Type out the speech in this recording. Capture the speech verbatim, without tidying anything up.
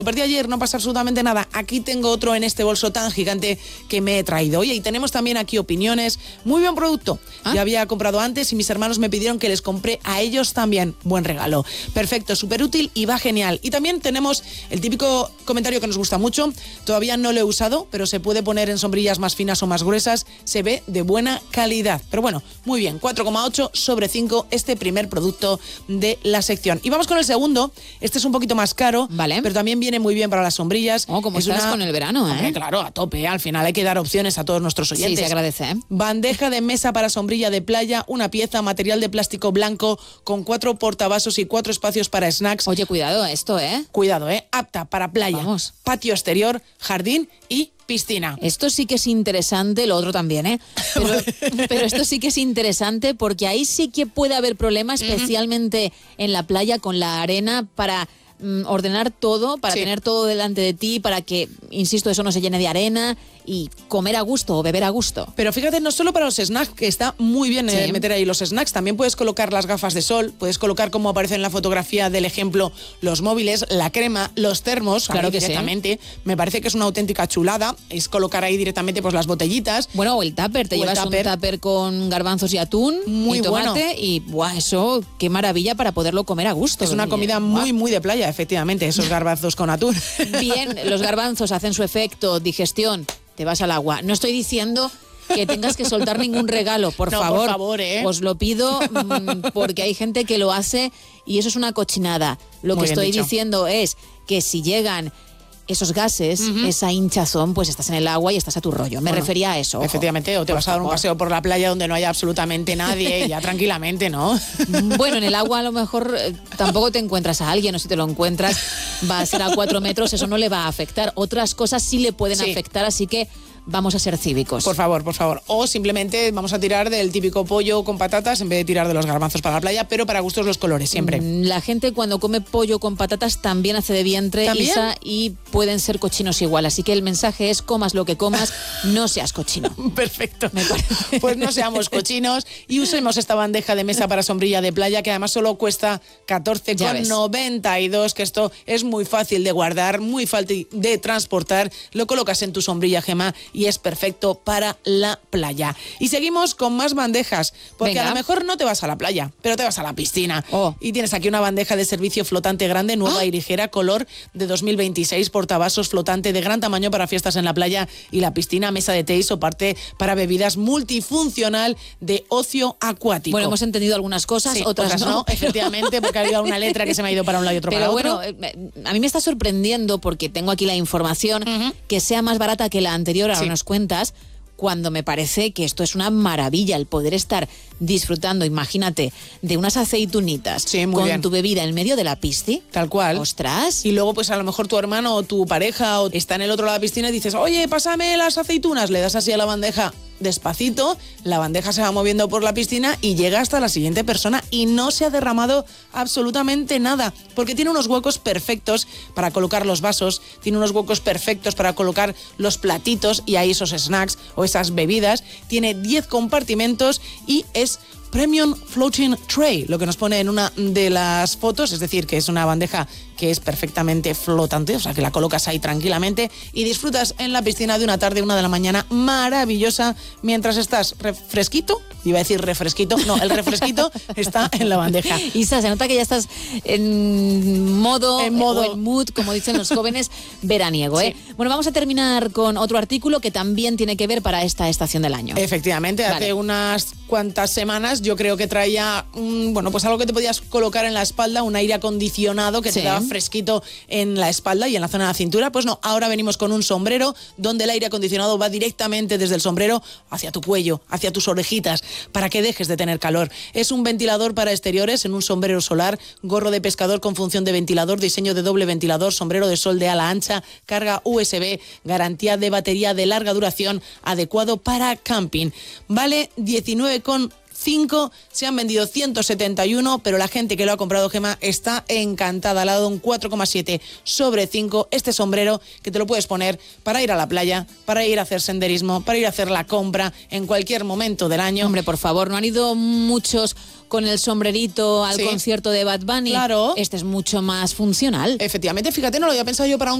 Perdí ayer, no pasa absolutamente nada. Aquí tengo otro en este bolso tan gigante que me he traído. Oye, y tenemos también aquí opiniones. Muy buen producto. ¿Ah? Ya había comprado antes y mis hermanos me pidieron que les compré a ellos también. Buen regalo. Perfecto, súper útil y va genial. Y también tenemos el típico comentario que nos gusta mucho. Todavía no lo he usado, pero se puede poner en sombrillas más finas o más gruesas. Se ve de buena calidad. Pero bueno, muy bien. cuatro coma ocho sobre cinco este primer producto de la sección. Y vamos con el segundo. Este es un poquito más caro, vale, pero también viene muy bien para las sombrillas. Oh, como es estás una... con el verano, ¿eh? Hombre, claro, a tope. ¿eh? Al final hay que dar opciones a todos nuestros oyentes. Sí, se agradece, ¿eh? Bandeja de mesa para sombrilla de playa, una pieza, material de plástico blanco con cuatro portavasos y cuatro espacios para snacks. Oye, cuidado esto, ¿eh? Cuidado, ¿eh? Apta para playa, Vamos. patio exterior, jardín y piscina. Esto sí que es interesante, lo otro también, ¿eh? Pero, pero esto sí que es interesante porque ahí sí que puede haber problemas, especialmente uh-huh. en la playa con la arena, para mm, ordenar todo, para sí. tener todo delante de ti, para que, insisto, eso no se llene de arena y comer a gusto o beber a gusto. Pero fíjate, no solo para los snacks, que está muy bien sí. eh, meter ahí los snacks, también puedes colocar las gafas de sol, puedes colocar, como aparece en la fotografía del ejemplo, los móviles, la crema, los termos, claro que directamente. Sí. Me parece que es una auténtica chulada, es colocar ahí directamente pues las botellitas. Bueno, o el tupper, te llevas tupper. un tupper con garbanzos y atún, muy y tomate, bueno. y buah, eso, qué maravilla para poderlo comer a gusto. Es una comida buah. muy, muy de playa, efectivamente, esos garbanzos con atún. Bien, los garbanzos hacen su efecto, digestión, te vas al agua. No estoy diciendo que tengas que soltar ningún regalo, por no, favor. por favor, ¿eh? Os lo pido mmm, porque hay gente que lo hace y eso es una cochinada. Lo Muy que estoy dicho. diciendo es que si llegan esos gases, uh-huh. esa hinchazón, pues estás en el agua y estás a tu rollo. Me bueno, refería a eso. Ojo. Efectivamente, o te por vas a dar favor. un paseo por la playa donde no haya absolutamente nadie, ya tranquilamente, ¿no? Bueno, en el agua a lo mejor eh, tampoco te encuentras a alguien, o si te lo encuentras va a ser a cuatro metros, eso no le va a afectar. Otras cosas sí le pueden sí. afectar, así que vamos a ser cívicos. Por favor, por favor. O simplemente vamos a tirar del típico pollo con patatas en vez de tirar de los garbanzos para la playa, pero para gustos los colores, siempre. La gente cuando come pollo con patatas también hace de vientre, ¿También? Isa, y pueden ser cochinos igual. Así que el mensaje es: comas lo que comas, no seas cochino. Perfecto. Me parece. Pues no seamos cochinos y usemos esta bandeja de mesa para sombrilla de playa, que además solo cuesta catorce con noventa y dos, que esto es muy fácil de guardar, muy fácil de transportar. Lo colocas en tu sombrilla, Gemma, y es perfecto para la playa. Y seguimos con más bandejas, porque Venga. a lo mejor no te vas a la playa, pero te vas a la piscina. Oh. Y tienes aquí una bandeja de servicio flotante grande, nueva ¿Ah? y ligera, color de dos mil veintiséis, portavasos flotante de gran tamaño para fiestas en la playa y la piscina, mesa de té y soporte para bebidas, multifuncional de ocio acuático. Bueno, hemos entendido algunas cosas, sí, otras, otras no, no, efectivamente, porque ha habido una letra que se me ha ido para un lado y otro pero para bueno, otro. Pero bueno, a mí me está sorprendiendo, porque tengo aquí la información, uh-huh. que sea más barata que la anterior, ahora sí. nos cuentas, cuando me parece que esto es una maravilla, el poder estar disfrutando, imagínate, de unas aceitunitas sí, muy con bien. tu bebida en medio de la pisci. Tal cual. ¡Ostras! Y luego, pues a lo mejor tu hermano o tu pareja o está en el otro lado de la piscina y dices, oye, pásame las aceitunas. Le das así a la bandeja despacito, la bandeja se va moviendo por la piscina y llega hasta la siguiente persona y no se ha derramado absolutamente nada, porque tiene unos huecos perfectos para colocar los vasos, tiene unos huecos perfectos para colocar los platitos y ahí esos snacks o esas bebidas, tiene diez compartimentos y es Premium Floating Tray, lo que nos pone en una de las fotos, es decir, que es una bandeja que es perfectamente flotante, o sea, que la colocas ahí tranquilamente y disfrutas en la piscina de una tarde, una de la mañana maravillosa, mientras estás refresquito, iba a decir refresquito, no, el refresquito está en la bandeja. Isa, se nota que ya estás en modo, en modo, o en mood, como dicen los jóvenes, veraniego, ¿eh? Sí. Bueno, vamos a terminar con otro artículo que también tiene que ver para esta estación del año. Efectivamente, vale. Hace unas cuantas semanas yo creo que traía, un, bueno, pues algo que te podías colocar en la espalda, un aire acondicionado que sí. te daba fresquito en la espalda y en la zona de la cintura. Pues no, ahora venimos con un sombrero donde el aire acondicionado va directamente desde el sombrero hacia tu cuello, hacia tus orejitas, para que dejes de tener calor. Es un ventilador para exteriores en un sombrero solar, gorro de pescador con función de ventilador, diseño de doble ventilador, sombrero de sol de ala ancha, carga U S B, garantía de batería de larga duración, adecuado para camping. Vale diecinueve con cinco, se han vendido ciento setenta y uno, pero la gente que lo ha comprado, Gema, está encantada. Le ha dado un cuatro coma siete sobre cinco. Este sombrero que te lo puedes poner para ir a la playa, para ir a hacer senderismo, para ir a hacer la compra en cualquier momento del año. Hombre, por favor, ¿no han ido muchos con el sombrerito al Sí. concierto de Bad Bunny? Claro. Este es mucho más funcional. Efectivamente, fíjate, no lo había pensado yo para un